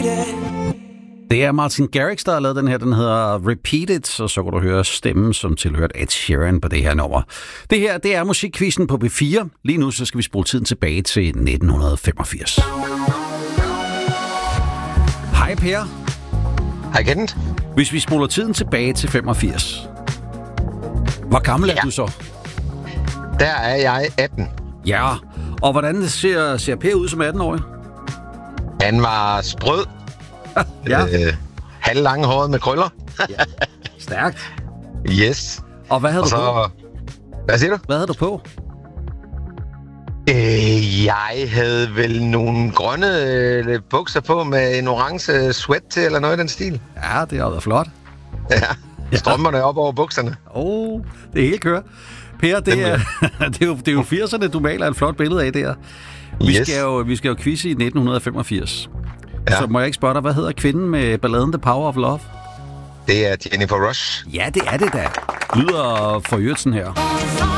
Det er Martin Garrix, der har lavet den her. Den hedder Repeat It, og så kan du høre stemmen, som tilhørte Ed Sheeran på det her nummer. Det her, det er musikquizzen på B4. Lige nu så skal vi spole tiden tilbage til 1985. Hej Per. Hej Kenneth. Hvis vi spoler tiden tilbage til 85, hvor gammel er du så? Der er jeg 18. Ja, og hvordan ser Per ud som 18-årig? Han var sprød. Ja. Halvlanghåret med krøller. Ja. Stærkt. Yes. Og hvad havde du på? Hvad siger du? Hvad havde du på? Jeg havde vel nogle grønne bukser på med en orange sweat til, eller noget i den stil. Ja, det har været flot. Ja, strømmerne op over bukserne. Det er helt kørt. Per, det er jo 80'erne, du maler et flot billede af der. Vi skal jo quizze i 1985. Ja. Så må jeg ikke spørge dig, hvad hedder kvinden med balladen The Power of Love? Det er Jennifer Rush. Ja, det er det da. Lyder for øvrigt sådan her.